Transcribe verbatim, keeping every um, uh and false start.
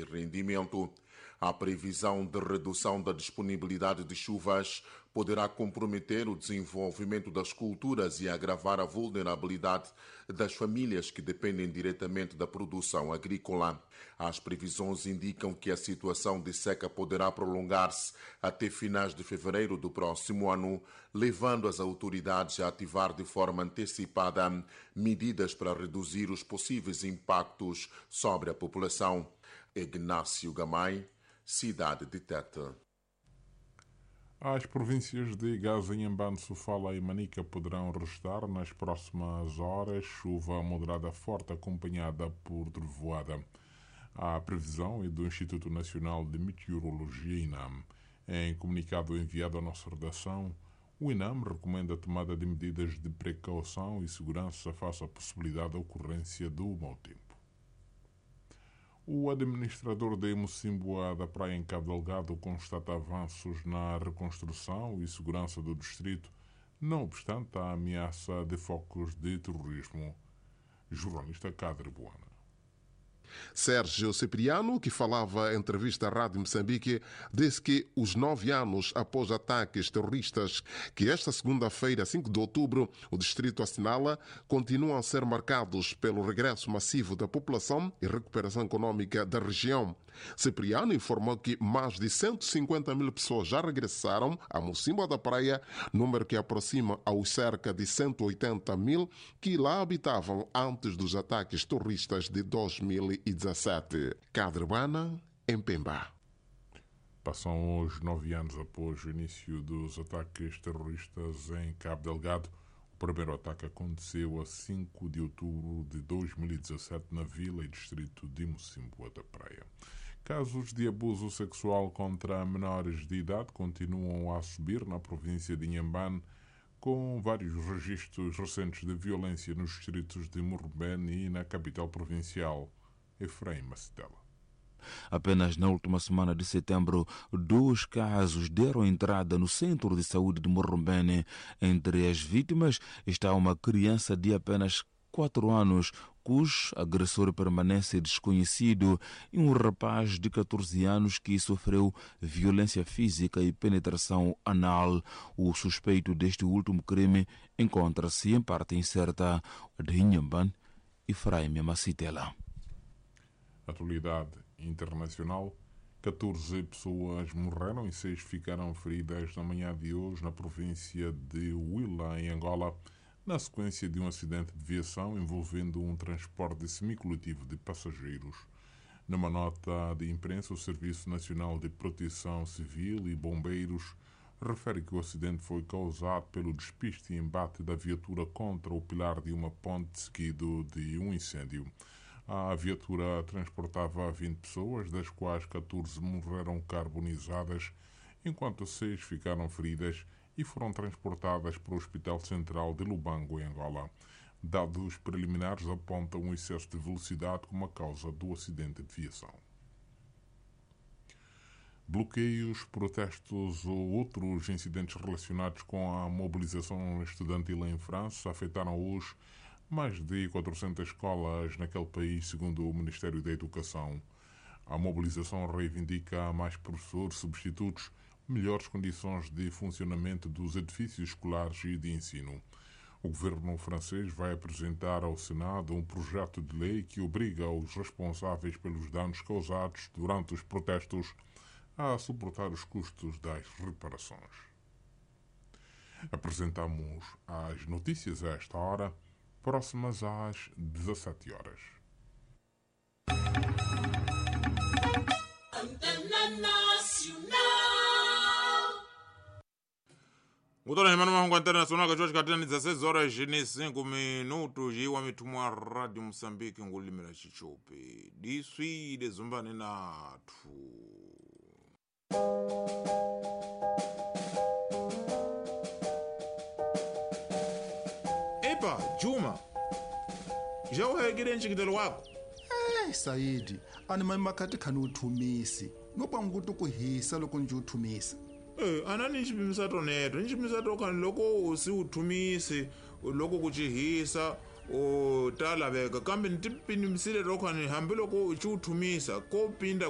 rendimento. A previsão de redução da disponibilidade de chuvas poderá comprometer o desenvolvimento das culturas e agravar a vulnerabilidade das famílias que dependem diretamente da produção agrícola. As previsões indicam que a situação de seca poderá prolongar-se até finais de fevereiro do próximo ano, levando as autoridades a ativar de forma antecipada medidas para reduzir os possíveis impactos sobre a população. Ignácio Gamay, Cidade de Tete. As províncias de Gaza, Inhambane, Sofala e Manica poderão registrar nas próximas horas chuva moderada forte acompanhada por trovoada. A previsão é do Instituto Nacional de Meteorologia, INAM. Em comunicado enviado à nossa redação, o INAM recomenda a tomada de medidas de precaução e segurança face à possibilidade da ocorrência do mau tempo. O administrador de Mocimboa da Praia em Cabo Delgado constata avanços na reconstrução e segurança do distrito, não obstante a ameaça de focos de terrorismo. Jornalista Cadre Buana. Sérgio Cipriano, que falava em entrevista à Rádio Moçambique, disse que os nove anos após ataques terroristas que esta segunda-feira, cinco de outubro, o distrito assinala, continuam a ser marcados pelo regresso massivo da população e recuperação econômica da região. Cipriano informou que mais de cento e cinquenta mil pessoas já regressaram a Mocimboa da Praia, número que aproxima aos cerca de cento e oitenta mil que lá habitavam antes dos ataques terroristas de dois mil e dezessete. Cadrebana, em Pemba. Passam hoje nove anos após o início dos ataques terroristas em Cabo Delgado. O primeiro ataque aconteceu a cinco de outubro de dois mil e dezassete na vila e distrito de Mocimboa da Praia. Casos de abuso sexual contra menores de idade continuam a subir na província de Inhambane, com vários registros recentes de violência nos distritos de Morrobene e na capital provincial, Efraim Macedela. Apenas na última semana de setembro, dois casos deram entrada no centro de saúde de Morrobene. Entre as vítimas está uma criança de apenas quatro anos, cujo agressor permanece desconhecido, e um rapaz de catorze anos que sofreu violência física e penetração anal. O suspeito deste último crime encontra-se em parte incerta. De Inhambane, Efraim Macedela. Atualidade internacional: catorze pessoas morreram e seis ficaram feridas na manhã de hoje na província de Huila, em Angola, na sequência de um acidente de viação envolvendo um transporte semicoletivo de passageiros. Numa nota de imprensa, o Serviço Nacional de Proteção Civil e Bombeiros refere que o acidente foi causado pelo despiste e embate da viatura contra o pilar de uma ponte seguido de um incêndio. A viatura transportava vinte pessoas, das quais catorze morreram carbonizadas, enquanto seis ficaram feridas e foram transportadas para o Hospital Central de Lubango, em Angola. Dados preliminares apontam um excesso de velocidade como a causa do acidente de viação. Bloqueios, protestos ou outros incidentes relacionados com a mobilização estudantil em França afetaram hoje mais de quatrocentas escolas naquele país, segundo o Ministério da Educação. A mobilização reivindica mais professores substitutos, melhores condições de funcionamento dos edifícios escolares e de ensino. O governo francês vai apresentar ao Senado um projeto de lei que obriga os responsáveis pelos danos causados durante os protestos a suportar os custos das reparações. Apresentamos as notícias a esta hora, próximas às dezassete horas. Kutoka Imanu Mahungu Internacional kwa George Katani dezesseis horas e cinco minutos e wametumwa Radio Moçambique ngulimira chichope. Diswi de zumbani natu. Epa, Juma. Já uhegire nchikitelo wako? Eh, Saidi, ani mamakati khani uthumisi. Ngoba ngukuthi kuhisa loko nje uthumisa. Eh, anani nchipimisa toneto, nchipimisa tokani loko usi uthumise, loko kuchihisa, o tala veka kambe ntipinimisile tokani hambi loko uchi uthumisa, ko pinda